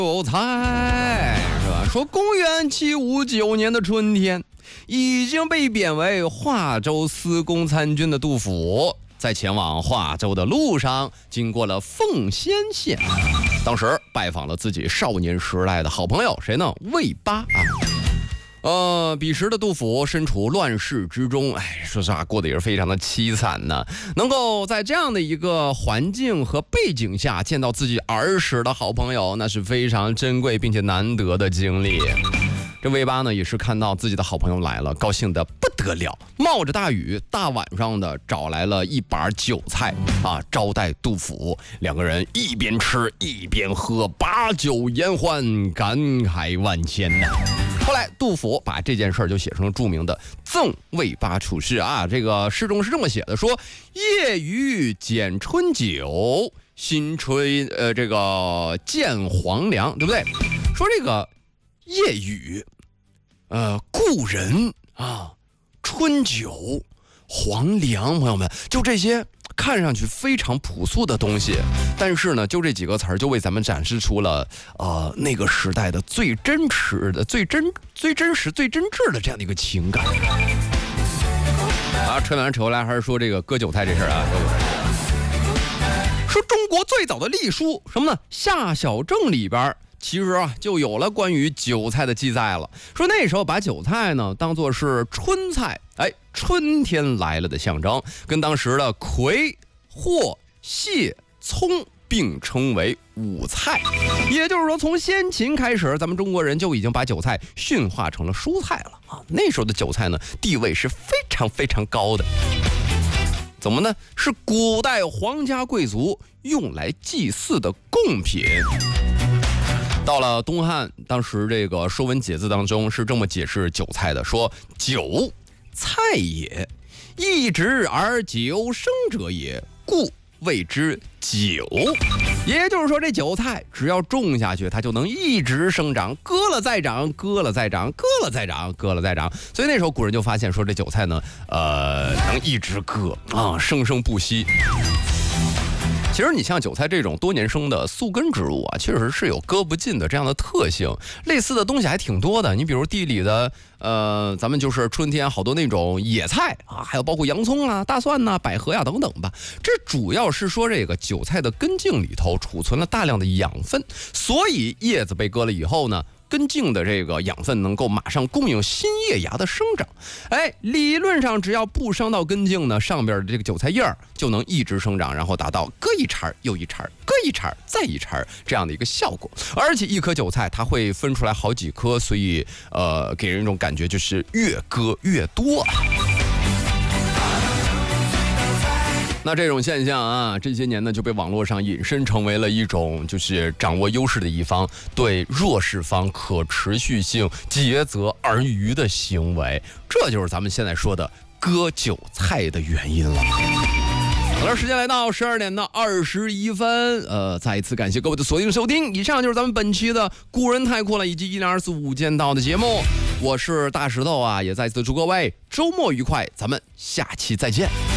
韭菜是吧？说公元759年的春天，已经被贬为华州司功参军的杜甫，在前往华州的路上，经过了奉先县，当时拜访了自己少年时代的好朋友，谁呢？魏八彼时的杜甫身处乱世之中，说实话过得也是非常的凄惨呢。能够在这样的一个环境和背景下见到自己儿时的好朋友，那是非常珍贵并且难得的经历。这魏八呢也是看到自己的好朋友来了，高兴得不得了，冒着大雨，大晚上的找来了一把酒菜招待杜甫。两个人一边吃一边喝，把酒言欢，感慨万千呢。后来杜甫把这件事就写成了著名的《赠魏八处士》这个诗中是这么写的，说夜雨剪春酒，新春这个见黄粱，对不对？说这个夜雨故人春酒黄粱，朋友们，就这些看上去非常朴素的东西，但是呢，就这几个词儿就为咱们展示出了那个时代的最真实的、最真实、最真挚的这样的一个情感。扯完扯回来，还是说这个割韭菜这事儿说中国最早的隶书什么呢？夏小正里边其实就有了关于韭菜的记载了。说那时候把韭菜呢当作是春菜，春天来了的象征，跟当时的葵、藿、蟹、葱并称为五菜。也就是说，从先秦开始，咱们中国人就已经把韭菜驯化成了蔬菜了那时候的韭菜呢，地位是非常非常高的。怎么呢？是古代皇家贵族用来祭祀的贡品。到了东汉，当时这个《说文解字》当中是这么解释韭菜的，说韭，菜也，一直而久生者也，故谓之韭。也就是说，这韭菜只要种下去，它就能一直生长，割了再长，割了再长，割了再长，割了再长。所以那时候古人就发现说，这韭菜呢，能一直割生生不息。其实你像韭菜这种多年生的宿根植物确实是有割不尽的这样的特性。类似的东西还挺多的，你比如地里的咱们就是春天好多那种野菜还有包括洋葱大蒜百合等等吧。这主要是说这个韭菜的根茎里头储存了大量的养分，所以叶子被割了以后呢，根茎的这个养分能够马上供应新叶芽的生长。理论上只要不伤到根茎呢，上边的这个韭菜叶就能一直生长，然后达到割一茬又一茬，割一茬再一茬这样的一个效果。而且一颗韭菜它会分出来好几颗，所以给人一种感觉就是越割越多。那这种现象这些年呢就被网络上引申成为了一种就是掌握优势的一方对弱势方可持续性竭泽而渔的行为，这就是咱们现在说的割韭菜的原因了。好了，时间来到12点的21分，再一次感谢各位的锁定收听。以上就是咱们本期的古人太酷了以及10245间道的节目，我是大石头也再次祝各位周末愉快，咱们下期再见。